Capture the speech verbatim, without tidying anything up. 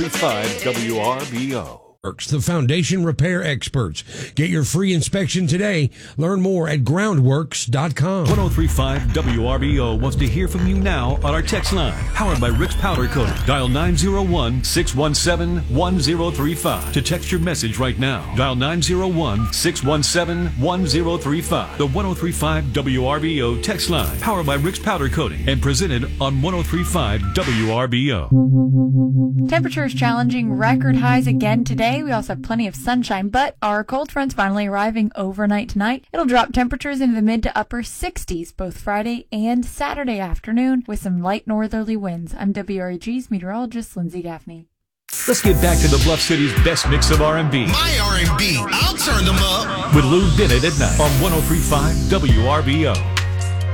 five W R B O. The foundation repair experts. Get your free inspection today. Learn more at groundworks dot com. one oh three point five W R B O wants to hear from you now on our text line. Powered by Rick's Powder Coating. Dial nine oh one, six one seven, one oh three five to text your message right now. Dial nine oh one, six one seven, one oh three five. The one oh three point five W R B O text line. Powered by Rick's Powder Coating and presented on one oh three point five W R B O. Temperatures challenging record highs again today. We also have plenty of sunshine, but our cold front's finally arriving overnight tonight. It'll drop temperatures into the mid to upper sixties both Friday and Saturday afternoon with some light northerly winds. I'm W R E G's meteorologist Lindsay Gaffney. Let's get back to the Bluff City's best mix of R and B. My R and B, I'll turn them up. With Lou Bennett at night on one oh three point five W R B O.